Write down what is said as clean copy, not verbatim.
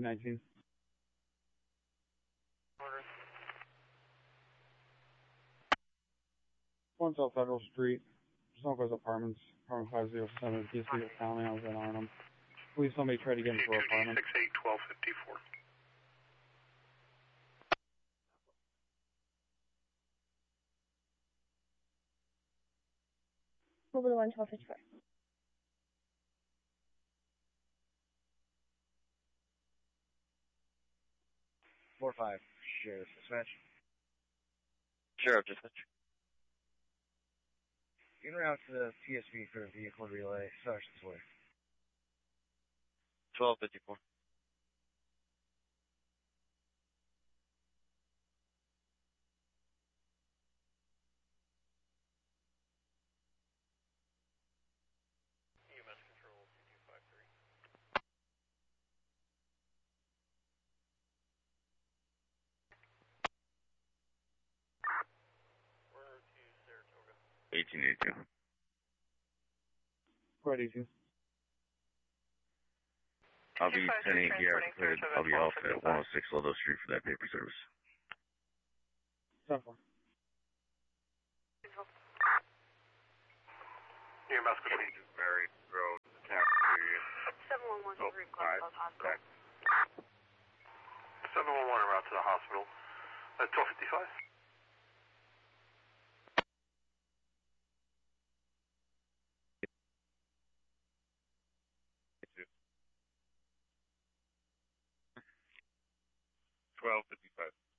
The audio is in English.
219. One South Federal Street, Sonko's Apartments, apartment 507, PSV County, I was in Arnhem. Believe somebody tried to get into our apartment. 68-1254. Over to 11254. 4-5, Sheriff Dispatch. Sheriff Dispatch. En route to the PSV for a vehicle relay, Sergeant's Way. 1254. EMS Control 2253. We're en route to Saratoga. 1882. Quite easy. I'll be 10-8 Garrett cleared. I'll be off at 106 Ludlow Street for that paper service. 10-4. EMS Control. Mary Road, cafeteria. 711 Green Club Hospital. 711 en route to the hospital. 1255. $12.55.